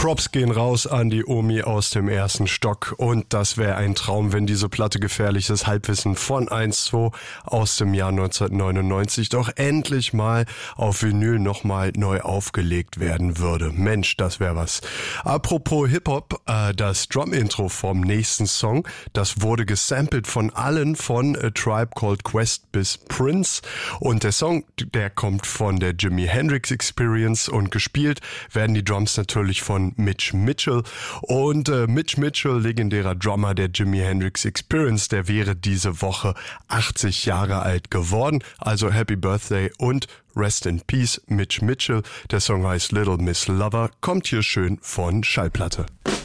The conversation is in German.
Props gehen raus an die Omi aus dem ersten Stock und das wäre ein Traum, wenn diese Platte Gefährliches Halbwissen von 1-2 aus dem Jahr 1999 doch endlich mal auf Vinyl nochmal neu aufgelegt werden würde. Mensch, das wäre was. Apropos Hip-Hop, das Drum-Intro vom nächsten Song, das wurde gesampelt von allen von A Tribe Called Quest bis Prince und der Song, der kommt von der Jimi Hendrix Experience und gespielt werden die Drums natürlich von Mitch Mitchell und Mitch Mitchell, legendärer Drummer der Jimi Hendrix Experience, der wäre diese Woche 80 Jahre alt geworden, also Happy Birthday und Rest in Peace Mitch Mitchell. Der Song heißt Little Miss Lover, kommt hier schön von Schallplatte.